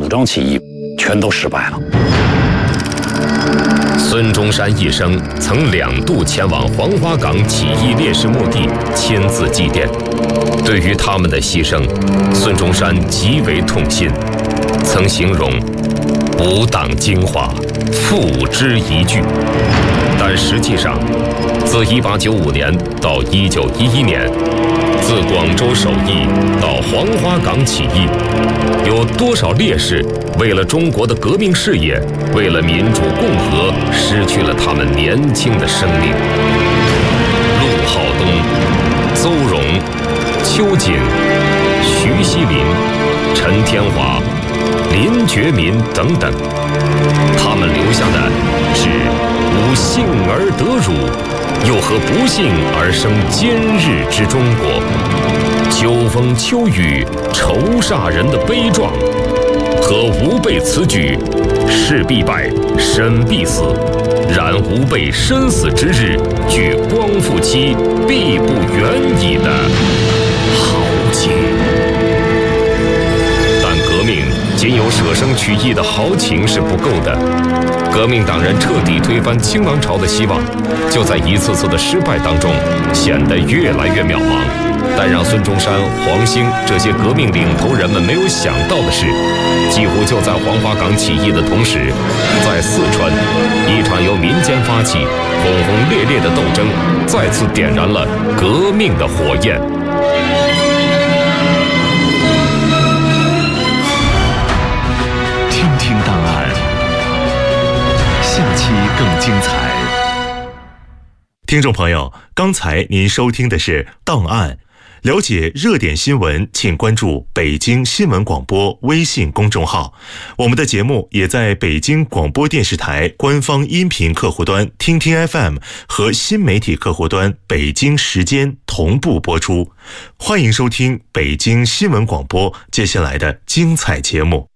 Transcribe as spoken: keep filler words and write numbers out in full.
张起义全都失败了。 孙中山一生曾两度前往黄花岗起义烈士墓地亲自祭奠，对于他们的牺牲，孙中山极为痛心，曾形容吾党精华，付之一炬。但实际上，自一八九五年到一九一一年，自广州首义到黄花岗起义，有多少烈士为了中国的革命事业，为了民主共和，失去了他们年轻的生命？陆浩东、邹容、邱瑾、徐锡麟、陈天华、林觉民等等，他们留下的是吾幸而得辱，又何不幸而生今日之中国？秋风秋雨愁煞人的悲壮，和吾辈此举，事必败，身必死，然吾辈身死之日，距光复期必不远矣的豪情。但革命仅有舍生取义的豪情是不够的，革命党人彻底推翻清王朝的希望，就在一次次的失败当中显得越来越渺茫。但让孙中山、黄兴这些革命领头人们没有想到的是，几乎就在黄花岗起义的同时，在四川，一场由民间发起、轰轰烈烈的斗争，再次点燃了革命的火焰。 听听档案，下期更精彩。 听众朋友，刚才您收听的是档案。了解热点新闻，请关注北京新闻广播微信公众号。我们的节目也在北京广播电视台官方音频客户端听听 F M 和新媒体客户端北京时间同步播出。欢迎收听北京新闻广播接下来的精彩节目。